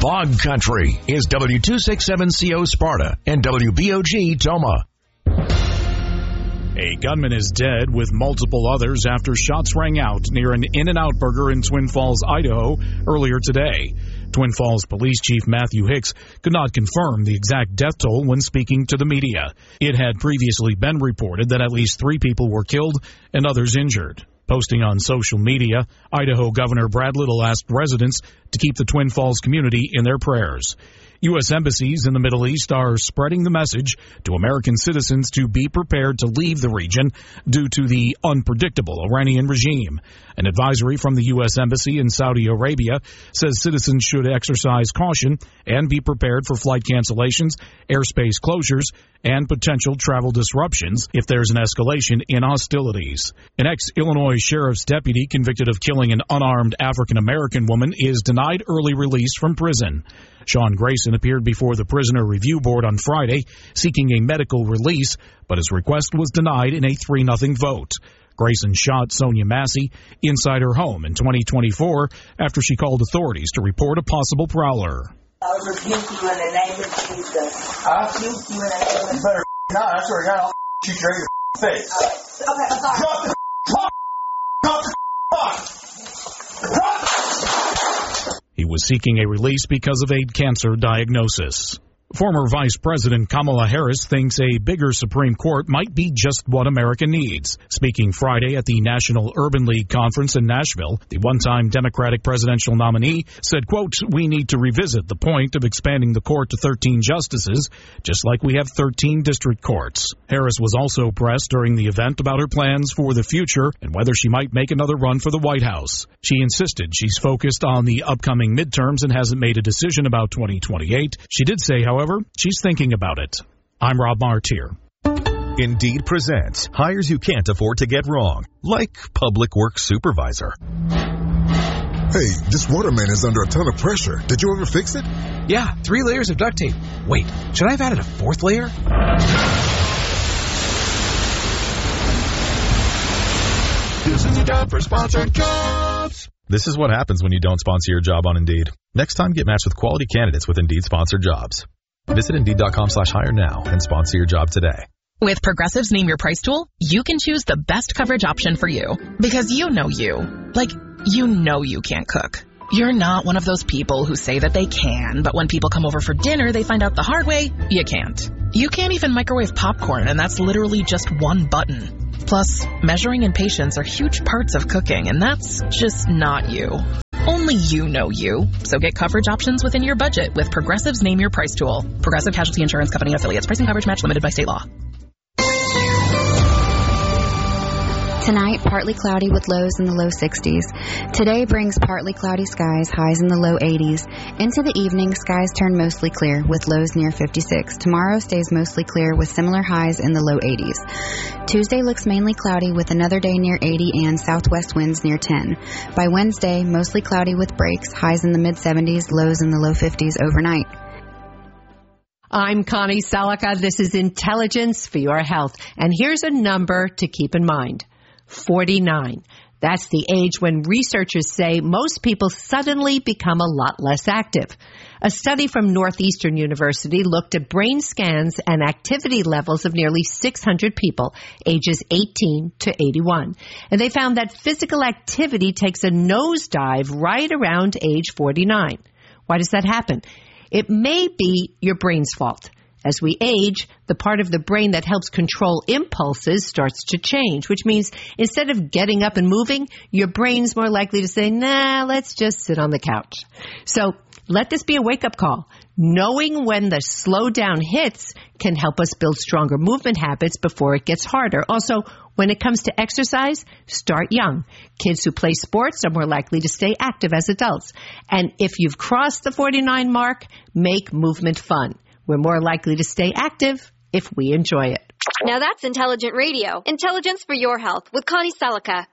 Bog Country is W267CO Sparta and WBOG Toma. A gunman is dead with multiple others after shots rang out near an In-N-Out Burger in Twin Falls, Idaho, earlier today. Twin Falls Police Chief Matthew Hicks could not confirm the exact death toll when speaking to the media. It had previously been reported that at least 3 people were killed and others injured. Posting on social media, Idaho Governor Brad Little asked residents to keep the Twin Falls community in their prayers. U.S. embassies in the Middle East are spreading the message to American citizens to be prepared to leave the region due to the unpredictable Iranian regime. An advisory from the U.S. Embassy in Saudi Arabia says citizens should exercise caution and be prepared for flight cancellations, airspace closures, and potential travel disruptions if there's an escalation in hostilities. An ex-Illinois sheriff's deputy convicted of killing an unarmed African-American woman is denied early release from prison. Sean Grayson appeared before the Prisoner Review Board on Friday seeking a medical release, but his request was denied in a 3-0 vote. Grayson shot Sonia Massey inside her home in 2024 after she called authorities to report a possible prowler. I rebuke you in the name of Jesus. I rebuke you in the name of Jesus. Better not. I swear to God, I'll shoot you right in your face. Okay, I'm sorry. Drop the He was seeking a release because of a cancer diagnosis. Former Vice President Kamala Harris thinks a bigger Supreme Court might be just what America needs. Speaking Friday at the National Urban League Conference in Nashville, the one-time Democratic presidential nominee said, quote, "We need to revisit the point of expanding the court to 13 justices, just like we have 13 district courts." Harris was also pressed during the event about her plans for the future and whether she might make another run for the White House. She insisted she's focused on the upcoming midterms and hasn't made a decision about 2028. She did say, however, she's thinking about it. I'm Rob Martier. Indeed presents hires you can't afford to get wrong, like public works supervisor. Hey, this waterman is under a ton of pressure. Did you ever fix it? Yeah, 3 layers of duct tape. Wait, should I have added a 4th layer? This is a job for sponsored jobs. This is what happens when you don't sponsor your job on Indeed. Next time, get matched with quality candidates with Indeed sponsored jobs. Visit Indeed.com/hire now and sponsor your job today. With Progressive's Name Your Price tool, you can choose the best coverage option for you. Because you know you. Like, you know you can't cook. You're not one of those people who say that they can, but when people come over for dinner, they find out the hard way, you can't. You can't even microwave popcorn, and that's literally just one button. Plus, measuring and patience are huge parts of cooking, and that's just not you. Only you know you. So get coverage options within your budget with Progressive's Name Your Price tool. Progressive Casualty Insurance Company affiliates. Pricing coverage match limited by state law. Tonight, partly cloudy with lows in the low 60s. Today brings partly cloudy skies, highs in the low 80s. Into the evening, skies turn mostly clear with lows near 56. Tomorrow stays mostly clear with similar highs in the low 80s. Tuesday looks mainly cloudy with another day near 80 and southwest winds near 10. By Wednesday, mostly cloudy with breaks, highs in the mid-70s, lows in the low 50s overnight. I'm Connie Selica. This is Intelligence for Your Health. And here's a number to keep in mind. 49. That's the age when researchers say most people suddenly become a lot less active. A study from Northeastern University looked at brain scans and activity levels of nearly 600 people, ages 18 to 81. And they found that physical activity takes a nosedive right around age 49. Why does that happen? It may be your brain's fault. As we age, the part of the brain that helps control impulses starts to change, which means instead of getting up and moving, your brain's more likely to say, nah, let's just sit on the couch. So let this be a wake-up call. Knowing when the slowdown hits can help us build stronger movement habits before it gets harder. Also, when it comes to exercise, start young. Kids who play sports are more likely to stay active as adults. And if you've crossed the 49 mark, make movement fun. We're more likely to stay active if we enjoy it. Now that's intelligent radio. Intelligence for your health with Connie Selica.